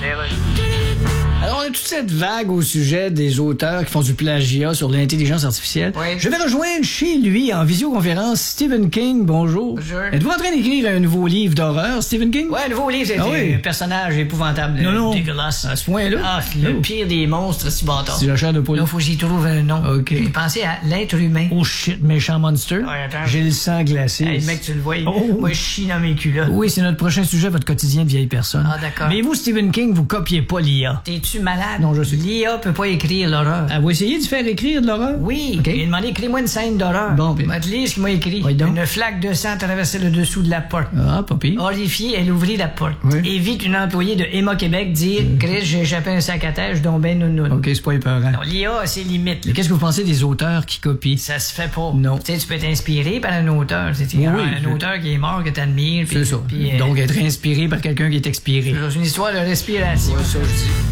Alors, on a toute cette vague au sujet des auteurs qui font du plagiat sur l'intelligence artificielle. Oui. Je vais rejoindre chez lui en visioconférence Stephen King. Bonjour. Bonjour. Êtes-vous en train d'écrire un nouveau livre d'horreur, Stephen King? Ouais, un nouveau livre, c'est oui. un personnage épouvantable, Non. dégueulasse. À ce point-là? Ah, le pire des monstres, c'est bâtard. C'est la chair de poule. Là, faut que j'y trouve un nom. OK. J'ai pensé à l'être humain. Oh shit, méchant monster. Ouais, attends. J'ai le sang glacé. Hey, mec, tu le vois, Oh. moi, je chie dans mes culottes. Oui, c'est notre prochain sujet, votre quotidien de vieille personne. Ah, d'accord. Mais vous, Stephen King, vous copiez pas l'IA. T'es-tu malade? Non, je sais. L'IA peut pas écrire l'horreur. Ah, vous essayez de faire écrire de l'horreur? Oui, OK. il a demandé écris-moi une scène d'horreur. Bon, puis- Va te lire ce qu'il m'a écrit. Oui, donc. Une flaque de sang traversait le dessous de la porte. Ah, pas pire. Horrifiée, elle ouvrit la porte. Oui. Et vit une employée de Emma Québec dire Chris, j'ai échappé un sac à terre, je tombe ben nounoun. OK, c'est pas épeurant. Non, l'IA a ses limites. Mais qu'est-ce que vous pensez des auteurs qui copient? Ça se fait pas. Non. Tu sais, tu peux t'inspirer par un auteur. C'est Oui, un je- auteur qui est mort, que t'admires. C'est ça. Puis, Donc, être inspiré par quelqu'un qui est expiré. c'est une histoire de respiration. Ça, je dis.